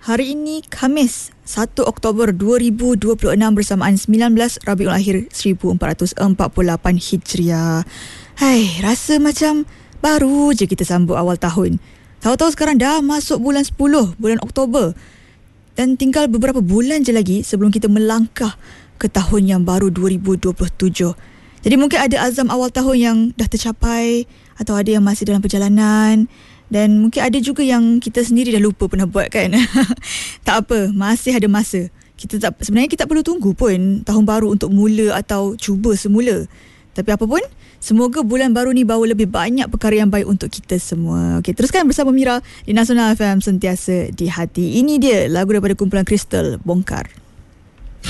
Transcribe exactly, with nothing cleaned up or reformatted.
Hari ini Khamis satu Oktober dua ribu dua puluh enam bersamaan sembilan belas Rabiul Akhir seribu empat ratus empat puluh lapan Hijriah. Hai, rasa macam baru je kita sambut awal tahun. Tahu-tahu sekarang dah masuk bulan sepuluh, bulan Oktober. Dan tinggal beberapa bulan je lagi sebelum kita melangkah ke tahun yang baru dua ribu dua puluh tujuh. Jadi mungkin ada azam awal tahun yang dah tercapai atau ada yang masih dalam perjalanan. Dan mungkin ada juga yang kita sendiri dah lupa pernah buat kan. Tak apa, masih ada masa. Kita tak, sebenarnya kita tak perlu tunggu pun tahun baru untuk mula atau cuba semula. Tapi apa pun, semoga bulan baru ni bawa lebih banyak perkara yang baik untuk kita semua. Okey, teruskan bersama Mira di Nasional F M, sentiasa di hati. Ini dia lagu daripada kumpulan Crystal, Bongkar.